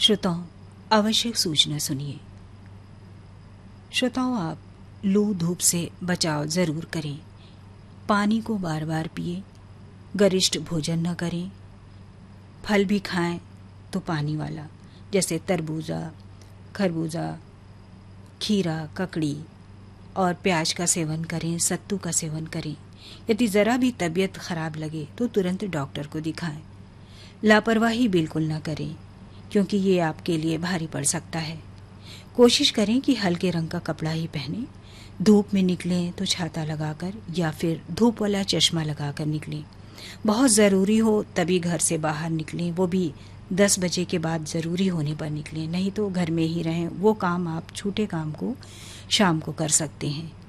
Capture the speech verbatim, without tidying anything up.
श्रोताओं, आवश्यक सूचना सुनिए। श्रोताओं, आप लू धूप से बचाव जरूर करें। पानी को बार बार पिए, गरिष्ठ भोजन न करें। फल भी खाएं तो पानी वाला, जैसे तरबूजा, खरबूजा, खीरा, ककड़ी और प्याज का सेवन करें, सत्तू का सेवन करें। यदि ज़रा भी तबीयत खराब लगे तो तुरंत डॉक्टर को दिखाएं। लापरवाही बिल्कुल न करें, क्योंकि ये आपके लिए भारी पड़ सकता है। कोशिश करें कि हल्के रंग का कपड़ा ही पहनें। धूप में निकलें तो छाता लगाकर या फिर धूप वाला चश्मा लगाकर निकलें। बहुत ज़रूरी हो तभी घर से बाहर निकलें, वो भी दस बजे के बाद ज़रूरी होने पर निकलें, नहीं तो घर में ही रहें। वो काम आप छूटे काम को शाम को कर सकते हैं।